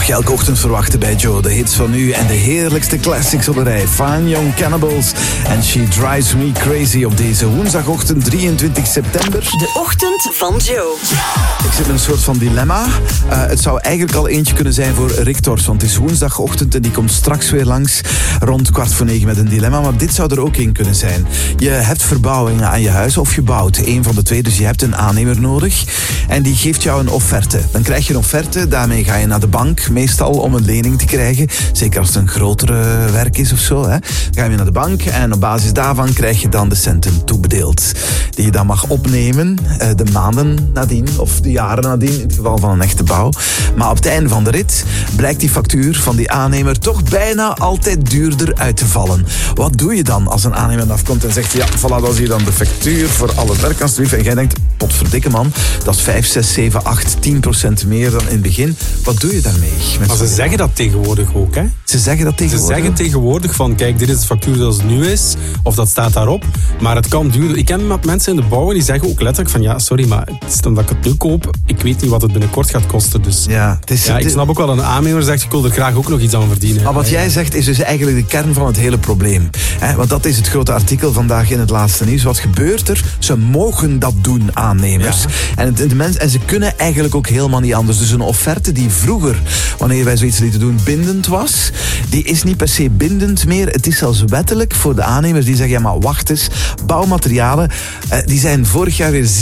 mag je elke ochtend verwachten bij Joe. De hits van nu en de heerlijkste classics op de rij. Fine Young Cannibals en She Drives Me Crazy op deze woensdagochtend 23 september. De ochtend van Joe. Ik zit in een soort van dilemma. Het zou eigenlijk al eentje kunnen zijn voor Rick Tors, want het is woensdagochtend en die komt straks weer langs rond 8:45 met een dilemma. Maar dit zou er ook in kunnen zijn. Je hebt verbouwingen aan je huis of je bouwt. Eén van de twee, dus je hebt een aannemer nodig en die geeft jou een offerte. Dan krijg je een offerte, daarmee ga je naar de bank, meestal om een lening te krijgen. Zeker als het een grotere werk is of zo. Hè. Dan ga je naar de bank en op basis daarvan krijg je dan de centen toebedeeld. Die je dan mag opnemen de maanden nadien of de jaren nadien, in het geval van een echte bouw. Maar op het einde van de rit blijkt die factuur van die aannemer toch bijna altijd duurder uit te vallen. Wat doe je dan als een aannemer afkomt en zegt, ja, voilà, dat is hier dan de factuur voor al het werk alsjeblieft. En jij denkt, potverdikke man, dat is 5, 6, 7, 8, 10% meer dan in het begin. Wat doe je daarmee? Maar ze zeggen dat tegenwoordig ook, hè? Ze zeggen dat tegenwoordig? Ze zeggen tegenwoordig van, kijk, dit is de factuur zoals het nu is, of dat staat daarop, maar het kan duurder. Ik ken mensen in de bouw en die zeggen ook letterlijk van, ja, sorry, maar het is omdat ik het nu koop, ik weet niet wat het binnenkort gaat kosten. Dus ja, ik snap ook wel dat een aannemer zegt, ik wil er graag ook nog iets aan verdienen. Maar wat jij zegt is dus eigenlijk de kern van het hele probleem. Want dat is het grote artikel vandaag in het laatste nieuws. Wat gebeurt er? Ze mogen dat doen, aannemers. Ja. En ze kunnen eigenlijk ook helemaal niet anders. Dus een offerte die vroeger, wanneer wij zoiets lieten doen, bindend was, die is niet per se bindend meer. Het is zelfs wettelijk voor de aannemers die zeggen, ja maar wacht eens, bouwmaterialen, die zijn vorig jaar weer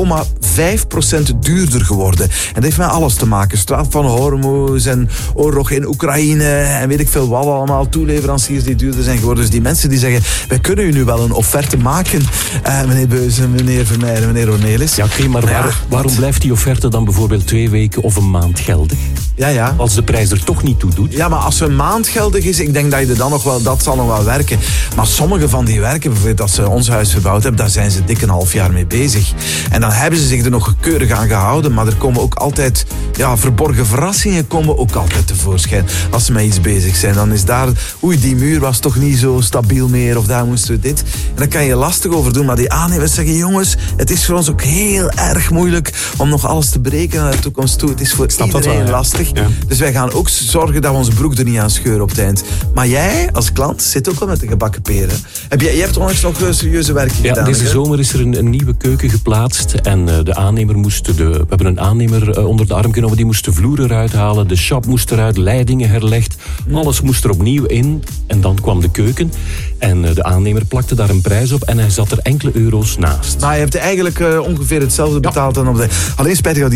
7,5% duurder geworden. En dat heeft met alles te maken. Straat van Hormuz en oorlog in Oekraïne en weet ik veel wat allemaal, toeleveranciers die duurder zijn geworden. Dus die mensen die zeggen, wij kunnen u nu wel een offerte maken, meneer Beuze, meneer Vermeijden, meneer Ornelis. Ja, oké, maar waarom blijft die offerte dan bijvoorbeeld 2 weken of een maand geldig? Ja. Als de prijs er toch niet toe doet. Ja, maar als een maand geldig is, ik denk dat je er dan nog wel, dat zal nog wel werken. Maar sommige van die werken, bijvoorbeeld als ze ons huis verbouwd hebben, daar zijn ze dik een half jaar mee bezig. En dan hebben ze zich er nog keurig aan gehouden, maar er komen ook altijd, verborgen verrassingen komen ook altijd tevoorschijn. Als ze met iets bezig zijn, dan is daar, die muur was toch niet zo stabiel meer, of daar moesten we dit. En daar kan je lastig over doen, maar die aannemers zeggen, jongens, het is voor ons ook heel erg moeilijk om nog alles te berekenen naar de toekomst toe. Het is voor iedereen lastig. Ja. Dus wij gaan ook zorgen dat we onze broek er niet aan scheuren op het eind. Maar jij, als klant, zit ook wel met de gebakken peren. Je hebt onlangs nog serieuze werking gedaan. Ja, deze zomer is er een nieuwe keuken geplaatst. En de aannemer moest we hebben een aannemer onder de arm genomen. Die moest de vloer eruit halen. De shop moest eruit. Leidingen herlegd. Alles moest er opnieuw in. En dan kwam de keuken. En de aannemer plakte daar een prijs op. En hij zat er enkele euro's naast. Maar je hebt eigenlijk ongeveer hetzelfde betaald dan op de... Alleen spijtig dat die